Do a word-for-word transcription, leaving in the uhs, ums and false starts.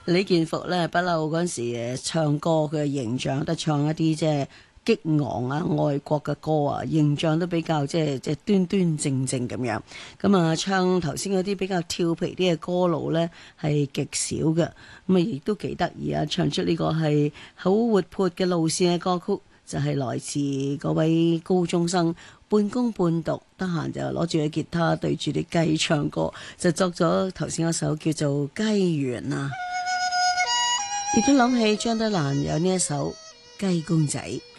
李健復咧不嬲嗰陣時誒唱歌嘅形象，得唱一啲即係激昂啊愛國嘅歌啊，形象都比較即係即係端端正正咁樣。咁啊唱頭先嗰啲比較跳皮啲嘅歌路咧係極少嘅，咁啊亦都幾得意啊！唱出呢個係好活潑嘅路線嘅歌曲，就係、是、來自嗰位高中生。半工半讀，得閒就攞住個吉他對住啲雞唱歌，就作咗頭先嗰首叫做《雞園》啊！亦都諗起張德蘭有呢一首《雞公仔》。